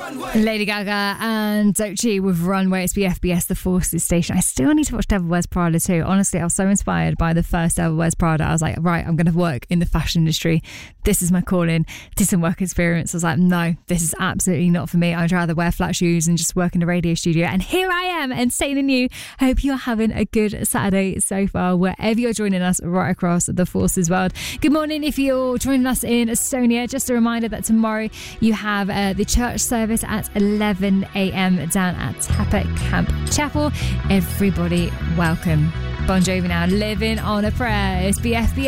Lady Gaga and Doechii with Runway. It's BFBS, the Forces station. I still need to watch Devil Wears Prada too. Honestly, I was so inspired by the first Devil Wears Prada. I was like, right, I'm going to work in the fashion industry. This is my calling. Did some work experience. I was like, no, this is absolutely not for me. I'd rather wear flat shoes and just work in a radio studio. And here I am, entertaining you. I hope you're having a good Saturday so far, wherever you're joining us right across the Forces world. Good morning if you're joining us in Estonia. Just a reminder that tomorrow you have the church service at 11 a.m. down at Tapa Camp Chapel. Everybody welcome. Bon Jovi now, Living on a Prayer. It's BFBS.